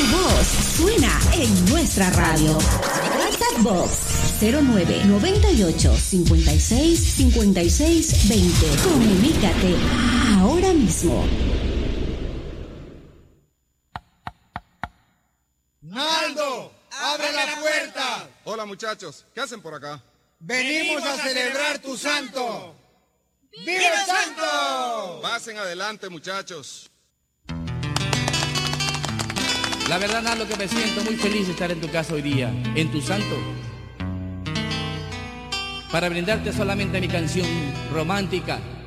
Tu voz suena en nuestra radio. WhatsApp Box 0998-565620. Comunícate ahora mismo. ¡Naldo! ¡Abre la puerta! Hola muchachos, ¿qué hacen por acá? ¡Venimos a celebrar tu santo! ¡Viva el santo! Pasen adelante muchachos. La verdad, Naldo, que me siento muy feliz de estar en tu casa hoy día, en tu santo, para brindarte solamente mi canción romántica,